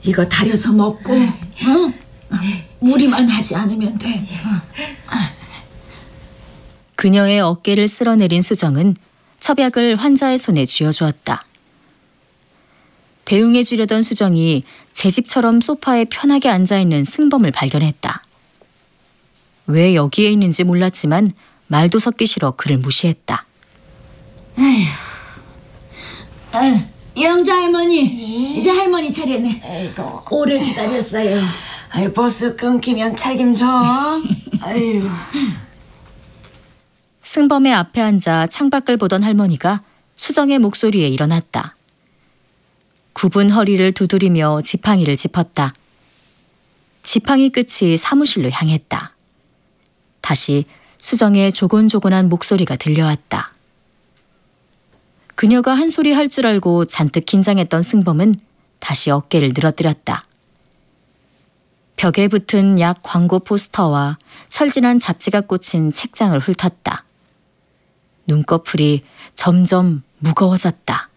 이거 다려서 먹고, 무리만 하지 않으면 돼. 그녀의 어깨를 쓸어내린 수정은 첩약을 환자의 손에 쥐어주었다. 대응해 주려던 수정이 제 집처럼 소파에 편하게 앉아있는 승범을 발견했다. 왜 여기에 있는지 몰랐지만 말도 섞기 싫어 그를 무시했다. 영자 할머니, 이제 할머니 차례네. 오래 기다렸어요. 버스 끊기면 책임져. 아유. 승범의 앞에 앉아 창밖을 보던 할머니가 수정의 목소리에 일어났다. 굽은 허리를 두드리며 지팡이를 짚었다. 지팡이 끝이 사무실로 향했다. 다시 수정의 조곤조곤한 목소리가 들려왔다. 그녀가 한 소리 할 줄 알고 잔뜩 긴장했던 승범은 다시 어깨를 늘어뜨렸다. 벽에 붙은 약 광고 포스터와 철진한 잡지가 꽂힌 책장을 훑었다. 눈꺼풀이 점점 무거워졌다.